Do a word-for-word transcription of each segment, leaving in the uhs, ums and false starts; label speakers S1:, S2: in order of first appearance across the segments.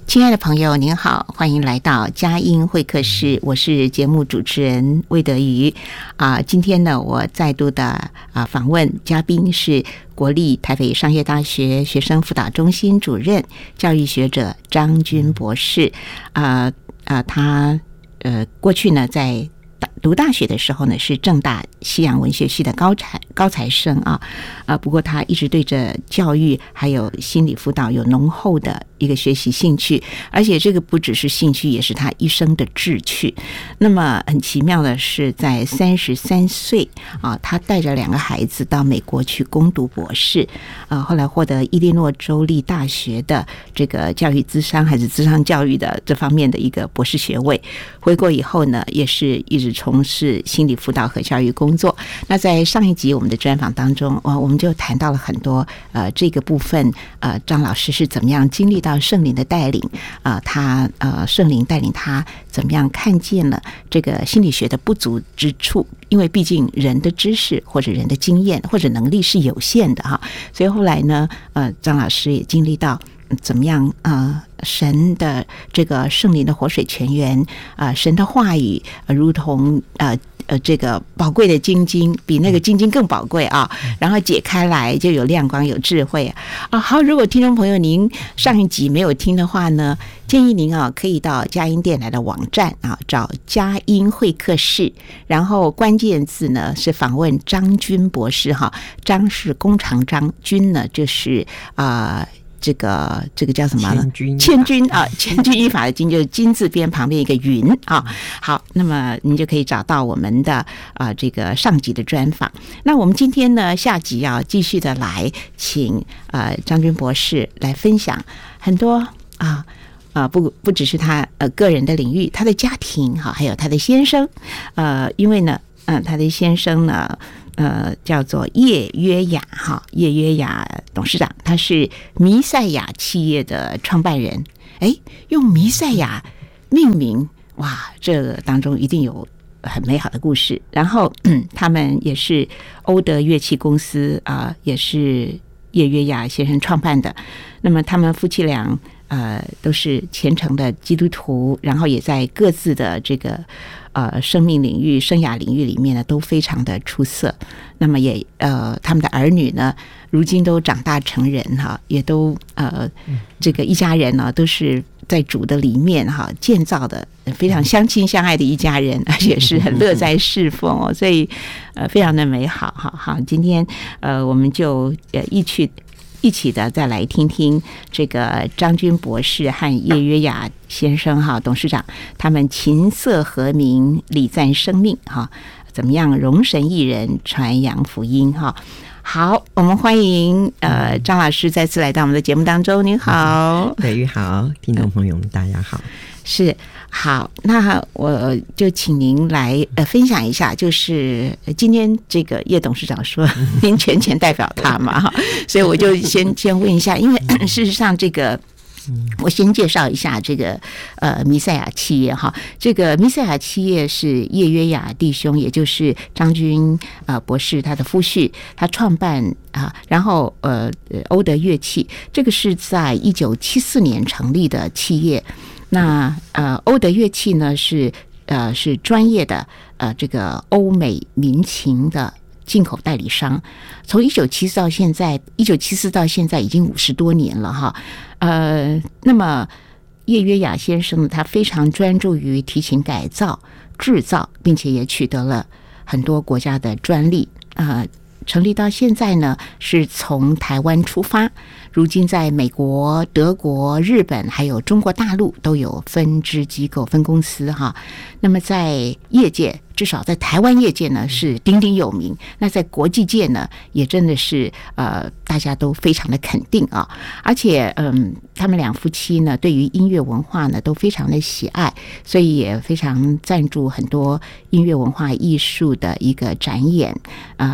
S1: 亲爱的朋友您好，欢迎来到佳音会客室，我是节目主持人魏德瑜啊。今天呢，我再度的啊访问嘉宾是国立台北商业大学学生辅导中心主任、教育学者张军博士啊啊，他呃过去呢在读大学的时候呢，是政大西洋文学系的高材高材生啊啊，不过他一直对着教育还有心理辅导有浓厚的一个学习兴趣，而且这个不只是兴趣，也是他一生的志趣。那么很奇妙的是，在三十三岁啊，他带着两个孩子到美国去攻读博士啊，后来获得伊利诺州立大学的这个教育咨商还是咨商教育的这方面的一个博士学位。回国以后呢，也是一直从事心理辅导和教育工作。那在上一集我们的专访当中，我们就谈到了很多呃这个部分，呃张老师是怎么样经历到圣灵的带领啊、呃，他呃圣灵带领他怎么样看见了这个心理学的不足之处，因为毕竟人的知识或者人的经验或者能力是有限的哈，所以后来呢，呃张老师也经历到怎么样呃神的这个圣灵的活水泉源啊、呃，神的话语、呃、如同呃呃这个宝贵的金晶，比那个金晶更宝贵啊，然后解开来就有亮光有智慧啊。好，如果听众朋友您上一集没有听的话呢，建议您啊可以到佳音电台的网站啊找佳音会客室，然后关键字呢是访问张军博士哈，张是弓长张，军呢就是啊。呃这个这个叫什么呢？
S2: 千钧
S1: 千钧啊，千钧一发的钧就是金字边旁边一个云啊。好，那么您就可以找到我们的啊、呃、这个上集的专访。那我们今天呢下集要继续的来请呃张军博士来分享很多啊。啊、呃，不不只是他呃个人的领域，他的家庭哈，还有他的先生，呃，因为呢，嗯、呃，他的先生呢。呃，叫做叶约雅哈，叶约雅董事长，他是弥赛亚企业的创办人。哎，用弥赛亚命名，哇，这个当中一定有很美好的故事。然后，嗯，他们也是欧德乐器公司啊、呃，也是叶约雅先生创办的。那么，他们夫妻俩呃都是虔诚的基督徒，然后也在各自的这个。呃，生命领域、生涯领域里面呢，都非常的出色。那么也呃，他们的儿女呢，如今都长大成人哈，也都呃，这个一家人呢，都是在主的里面哈建造的，非常相亲相爱的一家人，而且是很乐在侍奉哦，所以呃，非常的美好哈。好，今天呃，我们就呃一起。一起的再来听听这个张军博士和叶约雅先生哈董事长他们琴瑟和鸣礼赞生命哈，怎么样容神一人传扬福音哈。好，我们欢迎呃张老师再次来到我们的节目当中。您好，
S2: 德瑜好，听众朋友们大家好。
S1: 是好，那我就请您来呃分享一下，就是今天这个叶董事长说您全权代表他嘛哈，所以我就先先问一下，因为事实上这个。我先介绍一下这个呃弥赛亚企业哈，这个弥赛亚企业是叶约雅弟兄，也就是张军呃博士他的夫婿，他创办啊，然后呃欧德乐器，这个是在一九七四年成立的企业。那呃欧德乐器呢是呃是专业的呃这个欧美民琴的。进口代理商，从一九七四到现在，一九七四到现在已经五十多年了哈。呃，那么叶约雅先生呢，他非常专注于提琴改造、制造，并且也取得了很多国家的专利啊。呃成立到现在呢，是从台湾出发，如今在美国、德国、日本还有中国大陆都有分支机构、分公司哈。那么在业界，至少在台湾业界呢是鼎鼎有名，那在国际界呢也真的是呃大家都非常的肯定啊。而且嗯，他们两夫妻呢对于音乐文化呢都非常的喜爱，所以也非常赞助很多音乐文化艺术的一个展演啊。呃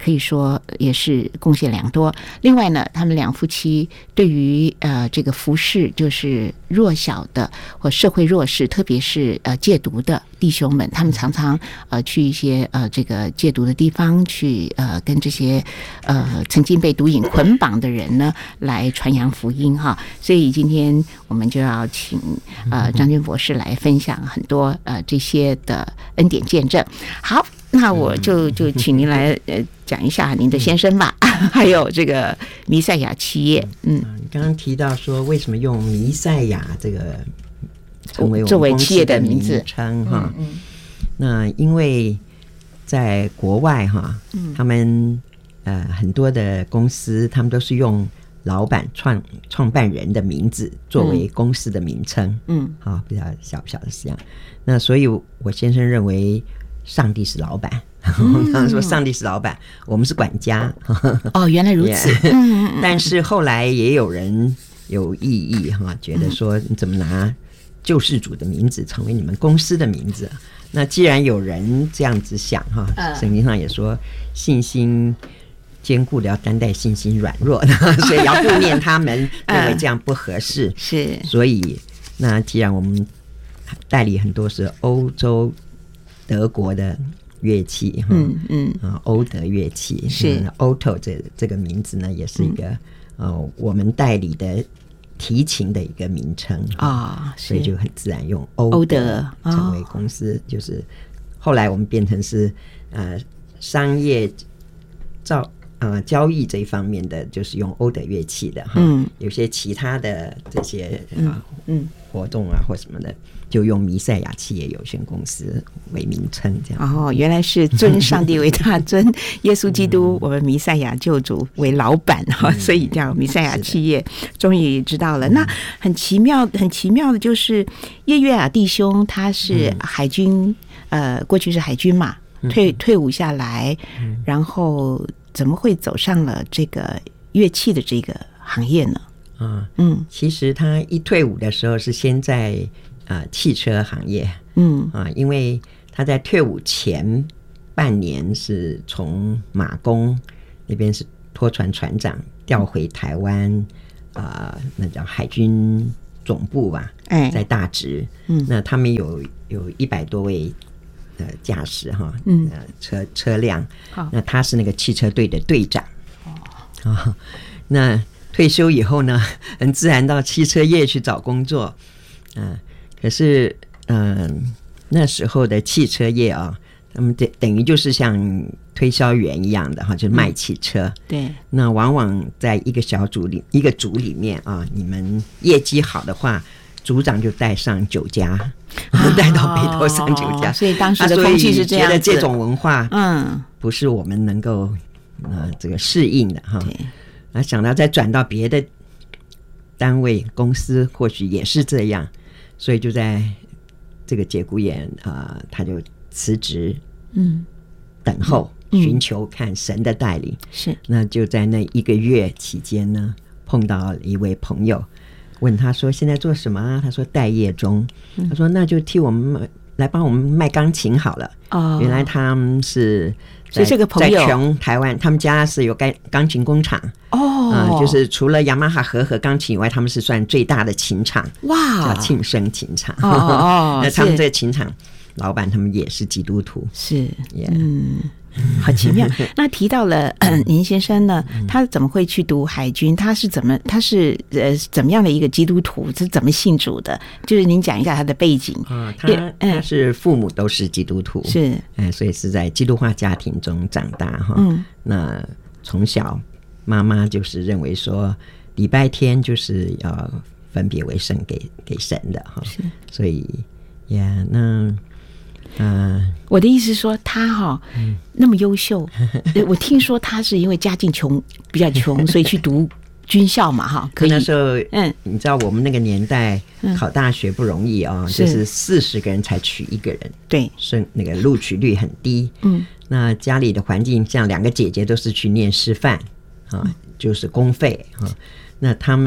S1: 可以说也是贡献良多。另外呢，他们两夫妻对于呃这个服侍就是弱小的或社会弱势，特别是呃戒毒的弟兄们，他们常常呃去一些呃这个戒毒的地方去呃跟这些呃曾经被毒瘾捆绑的人呢来传扬福音哈。所以今天我们就要请呃张军博士来分享很多呃这些的恩典见证。好，那我就就请您来呃讲一下您的先生吧，还有这个弥赛亚企业。嗯，
S2: 你刚刚提到说为什么用弥赛亚这个成为我
S1: 作为
S2: 们公司的
S1: 企业的名字
S2: 名称哈？
S1: 嗯嗯
S2: 那因为在国外哈，
S1: 嗯
S2: 他们呃很多的公司，他们都是用老板创创办人的名字作为公司的名称。
S1: 嗯，
S2: 好、比较小小的这样。那所以我先生认为上帝是老板，我刚刚说上帝是老板，我们是管家。
S1: 哦，原来如此。嗯嗯
S2: 但是后来也有人有异议哈，觉得说你怎么拿救世主的名字成为你们公司的名字？那既然有人这样子想哈，圣经上也说信心坚固的要担待信心软弱的，所以要顾念他们，认为这样不合适。
S1: 是，
S2: 所以那既然我们代理很多是欧洲德国的乐器，
S1: 嗯嗯
S2: 啊，欧德乐器
S1: 是
S2: Otto 这这个名字呢，也是一个、嗯、呃我们代理的提琴的一个名称
S1: 啊、哦，
S2: 所以就很自然用欧德成为公司、哦。就是后来我们变成是呃商业造呃交易这一方面的，就是用欧德乐器的哈。嗯，有些其他的这些啊嗯。嗯活动啊或什么的，就用弥赛亚企业有限公司为名称，这样。
S1: 哦，原来是尊上帝为大尊，耶稣基督我们弥赛亚救主为老板哈、嗯，所以叫弥赛亚企业。终于知道了，那很奇妙，很奇妙的就是叶约亚弟兄他是海军，嗯、呃，过去是海军嘛，退退伍下来，嗯、然后怎么会走上了这个乐器的这个行业呢？
S2: 啊，嗯，其实他一退伍的时候是先在呃汽车行业，嗯啊，因为他在退伍前半年是从马公那边是拖船船长调回台湾，啊、呃，那叫海军总部吧，哎，在大直，嗯，那他们有有一百多位呃驾驶哈，嗯，呃、车车辆，那他是那个汽车队的队长，哦，啊，那。退休以后呢，很自然到汽车业去找工作，嗯、呃，可是嗯、呃，那时候的汽车业啊，他们等等于就是像推销员一样的哈，就是卖汽车。嗯、对。那往往在一个小组里，一个组里面啊，你们业绩好的话，组长就带上酒家，啊、带到北投上酒家。
S1: 所以当时的风气是这样子。
S2: 觉得这种文化，嗯，不是我们能够呃这个适应的哈。对。啊，想到再转到别的单位公司，或许也是这样，所以就在这个节骨眼啊、呃，他就辞职，嗯，等候寻、嗯、求看神的带领。是，那就在那一个月期间呢，碰到一位朋友，问他说：“现在做什么啊？”他说：“待业中。嗯”他说：“那就替我们来帮我们卖钢琴好了。”哦，原来他们是。
S1: 所以这个朋友
S2: 在全台湾，他们家是有钢琴工厂哦、呃，就是除了雅马哈和和钢琴以外，他们是算最大的琴厂，哇，叫庆生琴厂。哦哦，那他们这个琴厂老板他们也是基督徒，是， yeah. 嗯。
S1: 好奇妙。那提到了、呃、您先生呢，他怎么会去读海军？他是怎么他是呃怎么样的一个基督徒？是怎么信主的？就是您讲一下他的背景
S2: 啊。他他是父母都是基督徒，是，哎，所以是在基督化家庭中长大哈。嗯，那从小妈妈就是认为说礼拜天就是要分别为圣给给神的哈，所以呀，那。
S1: 嗯，我的意思是说他哈、哦嗯、那么优秀，我听说他是因为家境穷，比较穷，所以去读军校嘛哈。可以
S2: 那时候，嗯，你知道我们那个年代、嗯、考大学不容易啊、哦，就是四十个人才取一个人，对，是那个录取率很低。嗯，那家里的环境，像两个姐姐都是去念师范啊，就是公费啊。那他们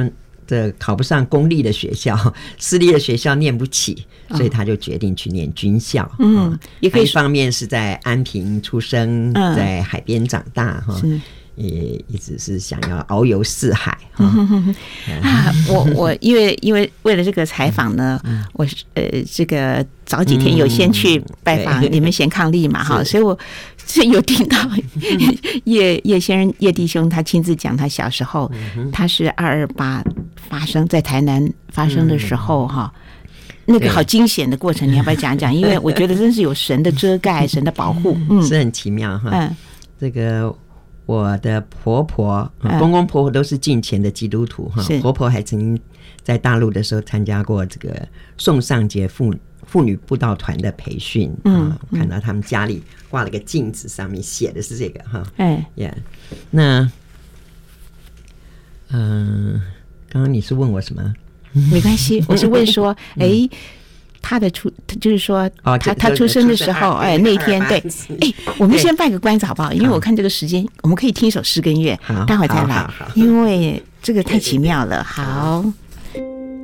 S2: 这考不上公立的学校，私立的学校念不起，所以他就决定去念军校。嗯，哦、也可以。一方面是在安平出生，嗯、在海边长大哈。也一直是想要遨游四海哈、嗯
S1: 啊！我我因为因为为了这个采访呢，嗯、我呃这个早几天有先去拜访你们贤伉俪嘛哈、嗯，所以我是有听到叶叶先生叶弟兄他亲自讲他小时候，嗯、他是二二八发生在台南发生的时候哈。嗯那个好惊险的过程，你要不要讲讲？因为我觉得真是有神的遮盖、神的保护，
S2: 嗯，是很奇妙哈。嗯，这个我的婆婆、嗯、公公婆婆都是敬虔的基督徒哈。婆婆还曾经在大陆的时候参加过这个宋尚节妇妇女布道团的培训，嗯，啊、看到他们家里挂了个镜子，上面写的是这个哈。哎呀， yeah, 那嗯、呃，刚刚你是问我什么？
S1: 没关系，我是问说，哎、嗯，他的出，就是说，他他出生的时候，哎，那天对，哎，我们先拜个关子好不好？因为我看这个时间，我们可以听一首诗跟乐，待会儿再来，因为这个太奇妙了。好。